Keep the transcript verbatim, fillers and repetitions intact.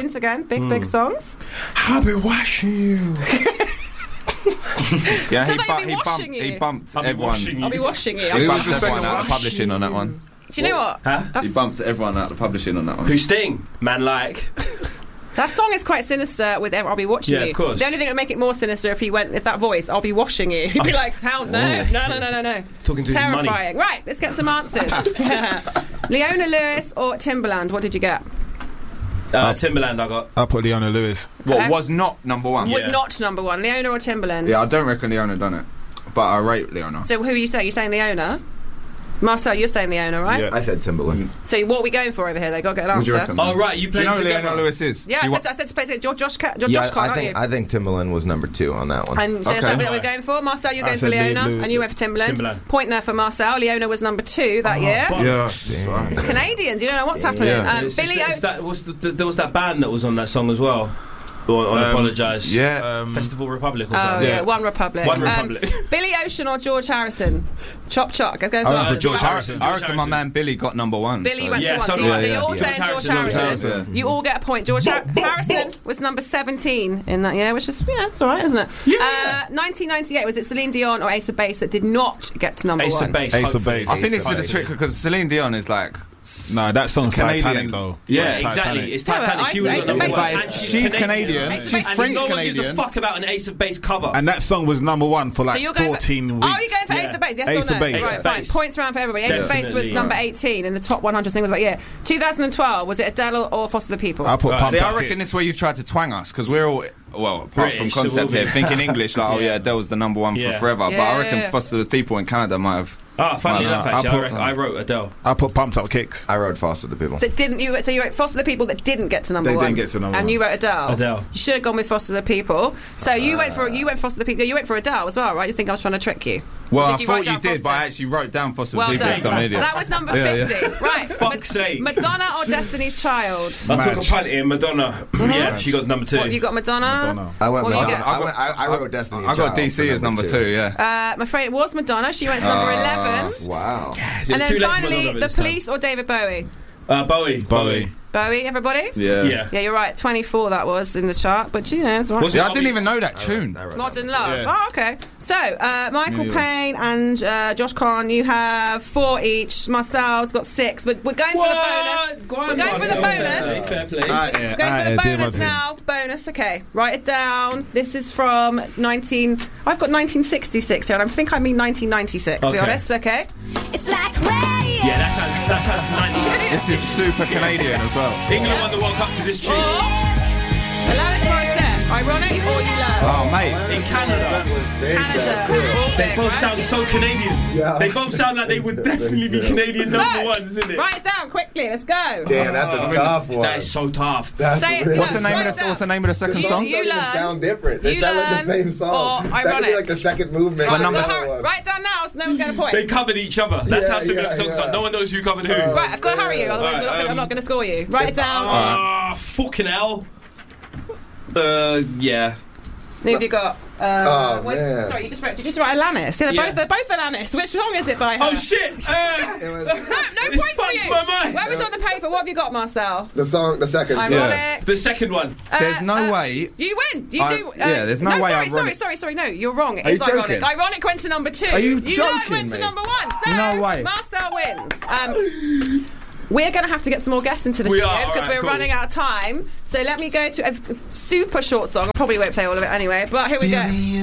Lines again, big, mm. big songs. I'll be washing you. Yeah, so he, bu- be he bumped, you. he bumped I'll everyone. Be I'll be washing you. He I'll bumped everyone out of publishing on that one. Do you know what? Huh? That's he bumped everyone out of publishing on that one. Who Sting? Man like. That song is quite sinister with I'll be watching yeah, you. Of course. The only thing that would make it more sinister if he went with that voice, I'll be washing you. He'd be like, how? No, no, no, no, no, no. He's talking to Terrifying. his money. Right, let's get some answers. Leona Lewis or Timbaland? What did you get? Uh, Timbaland I got. I put Leona Lewis. What, Okay. was not number one? Was Yeah. not number one. Leona or Timbaland? Yeah, I don't reckon Leona done it. But I rate Leona. So who are you saying? You're saying Leona? Marcel, you're saying Leona, right? Yeah. I said Timbaland. So what are we going for over here? They got to get an What do you answer. reckon? Oh, right, you Do played you know who together. Leona Lewis is? Yeah, She I wa- said, I said to play to Josh, Josh, Josh, Josh Yeah, Carr, I not think you. I think Timbaland was number two on that one. And so Okay. is that what we're going for? Marcel, you're I going for said Le- Leona, Le- and you went for Timbaland. Timbaland. Point there for Marcel. Leona was number two that year. Yeah. It's Canadians. You don't know what's happening. Yeah. Um, It's- Billy it's- O. it's that, what's the, the, there was that band that was on that song as well. Or, on Um, Apologise. Yeah. Um, Festival Republic or Oh, something. yeah. Yeah. One Republic. One Um, Republic. Billy Ocean or George Harrison? Chop chop. It goes I on. went for George Uh, Harrison. I reckon my man Billy got number one. Billy so. went Yeah, to one. so So did you're, I, you're yeah. all Yeah. saying George George Harrison, Harrison. Harrison. You all get a point. George Har- Harrison was number seventeen in that year, which is, yeah, it's all right, isn't it? Yeah. Uh, nineteen ninety-eight, was it Celine Dion or Ace of Base that did not get to number Ace one? of Base. Ace of hopefully. Base. I think this is Ace the of trick because Celine Dion is like. No, that song's Canadian. Titanic though. Yeah, It's exactly. Titanic. It's Yeah, but Titanic. Ace- She was Ace on of number Base- one. But And she's Canadian. Ace of She's Base- And French no one gives a Canadian. fuck about an Ace of Base cover. And that song was number one for So like you're going fourteen for, weeks. Oh, you're going for Yeah. Ace of Base, yes Ace or of no? Base. Right, Ace of fine. Base. Points round for everybody. Ace of Base was Definitely. number eighteen in the top one hundred singles that year. twenty twelve, was it Adele or Foster the People? I put Right. Pump See, Up I reckon Kicks. this is where you've tried to twang us because we're all, well, apart British, from so concept we'll here, be- thinking English, like, oh Yeah. yeah, Adele's the number one Yeah. for forever. Yeah, but I yeah, reckon yeah. Foster the People in Canada might have. Ah, funny Well, enough, no, actually. I I, put- reckon, I wrote Adele. I put Pumped Up Kicks. I wrote Foster the People. That didn't you? So you wrote Foster the People that didn't get to number They one. didn't get to number and one. you wrote Adele. Adele. You should have gone with Foster the People. So you went for you went Foster the People. You went for Adele as well, right? You think I was trying to trick you? Well, Or I did thought write you down did, but I Foster? actually wrote down Foster Well the People. done. So I'm an idiot. That was number Yeah, yeah. fifty. Right. Fuck's sake. Madonna or Destiny's Child? I Match. took a punt in Madonna. Yeah, she got number two. What, you got Madonna? Madonna. I went. What you Madonna. get? I, went I, I wrote Destiny's I got Child D C for as number two, yeah. Uh, I'm afraid it was Madonna. She went to number Ah. eleven. Wow. Yes, it And was too then late for finally, Madonna The this time. Police or David Bowie? Uh, Bowie. Bowie. Bowie, everybody? Yeah. Yeah. Yeah, you're right. twenty-four that was in the chart, but you know, it's all right. Was Yeah, it I didn't even know that tune. I wrote Modern that. Love. Yeah. Oh, okay. So, uh, Michael Yeah. Payne and uh, Josh Kahn, you have four each. Marcel's got six, but we're going for the bonus. Go on, We're going for the Marcel. bonus. Fair play. Ah, yeah, Going ah, for yeah, the dear bonus my now. Bonus, okay. Write it down. This is from nineteen. I've got nineteen sixty-six here, and I think I mean nineteen ninety-six. To be Okay. honest, okay. It's like rain. Yeah, that sounds, that sounds ninety. This is super Canadian as well. England won the World Cup to this tune. Alanis Morissette. Ironic or you learn? Oh, mate. In Canada. Canada. They both sound so Canadian. Yeah. They both sound like they would definitely be Canadian number So, ones, isn't it? Write it down quickly. Let's go. Damn, that's a tough one. That is so tough. That's Say it, really- What's the name Write of it the What's the down. name of the second You- song? you They don't even learn. sound different. They You sound like the learn same song. or That could be ironic. like the second movement. Right, number- go, hurry, write it down now so no one's going to point. They covered each other. That's Yeah, how similar yeah, the songs yeah. are. No one knows who covered who. Oh. Right, I've got to hurry you, otherwise Right, we're not gonna- I'm um, not going to score you. Write it down. Ah, fucking hell. Uh, yeah. Who have you got? Uh, Oh, where's- man. Sorry, you just wrote, did you just write Alanis? Yeah, they're Yeah. both, they're both Alanis. Which song is it by her? Oh shit! Uh, It was No, no This points for fucks you. my mind. Where was on the paper? What have you got, Marcel? the song, the second song. Ironic. the second one. Uh, There's no uh, way. You win. You I- do. Uh, yeah, there's no way sorry, ironic- sorry, sorry, sorry. No, you're wrong. It Are is you ironic. joking? Ironic went to number two. Are you learned joking went to me? number one. So No way. Marcel wins. Um, we're going to have to get some more guests into the We studio are, because alright, we're cool. running out of time. So let me go to a super short song. I probably won't play all of it anyway, but here we go.